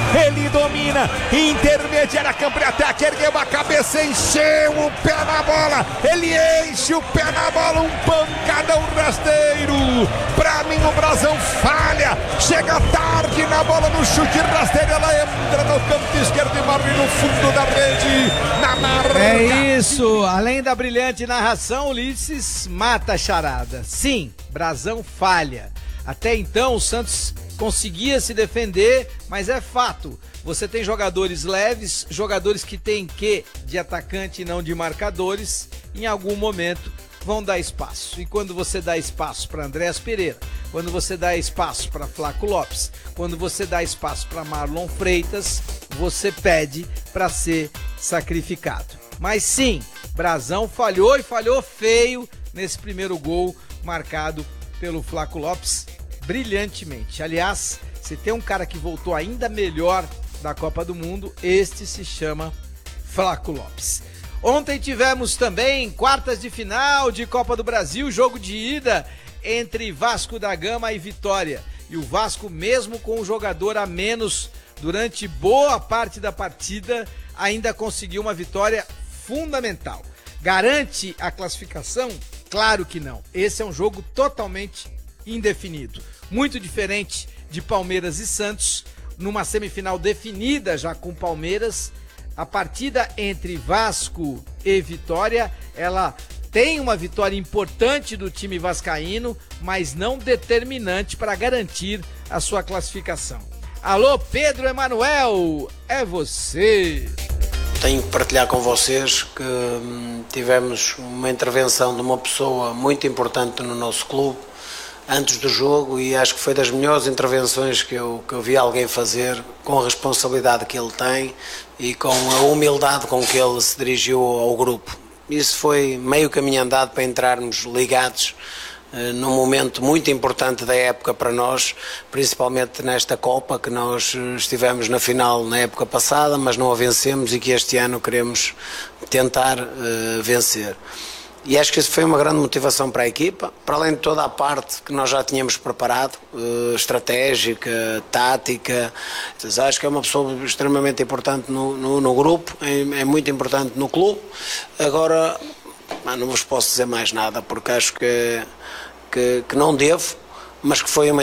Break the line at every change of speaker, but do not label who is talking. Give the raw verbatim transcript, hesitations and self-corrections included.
ele domina, intermediária, campo de ataque, ergueu a cabeça, encheu o pé na bola, ele enche o pé na bola, um pancadão rasteiro. Pra mim o Brasão falha, chega tarde na bola, no chute rasteiro, ela entra no canto esquerdo e morre no fundo da rede, na marca.
É isso, além da brilhante narração, Ulisses mata a charada. Sim, Brasão falha. Até então o Santos conseguia se defender, mas é fato, você tem jogadores leves, jogadores que têm quê de atacante e não de marcadores, em algum momento vão dar espaço. E quando você dá espaço para Andréas Pereira, quando você dá espaço para Flaco Lopes, quando você dá espaço para Marlon Freitas, você pede para ser sacrificado. Mas sim, Brasão falhou e falhou feio nesse primeiro gol marcado pelo Flaco Lopes brilhantemente. Aliás, se tem um cara que voltou ainda melhor da Copa do Mundo, este se chama Flaco Lopes. Ontem tivemos também quartas de final de Copa do Brasil, jogo de ida entre Vasco da Gama e Vitória. E o Vasco, mesmo com um jogador a menos durante boa parte da partida, ainda conseguiu uma vitória fundamental. Garante a classificação? Claro que não. Esse é um jogo totalmente indefinido. Muito diferente de Palmeiras e Santos, numa semifinal definida já com Palmeiras. A partida entre Vasco e Vitória, ela tem uma vitória importante do time vascaíno, mas não determinante para garantir a sua classificação. Alô, Pedro Emanuel, é você.
Tenho que partilhar com vocês que hum, tivemos uma intervenção de uma pessoa muito importante no nosso clube antes do jogo, e acho que foi das melhores intervenções que eu, que eu vi alguém fazer, com a responsabilidade que ele tem e com a humildade com que ele se dirigiu ao grupo. Isso foi meio caminho andado para entrarmos ligados uh, num momento muito importante da época para nós, principalmente nesta Copa, que nós estivemos na final na época passada, mas não a vencemos e que este ano queremos tentar uh, vencer. E acho que isso foi uma grande motivação para a equipa, para além de toda a parte que nós já tínhamos preparado, uh, estratégica, tática. Acho que é uma pessoa extremamente importante no, no, no grupo, é, é muito importante no clube. Agora, não vos posso dizer mais nada, porque acho que, que, que não devo, mas que foi uma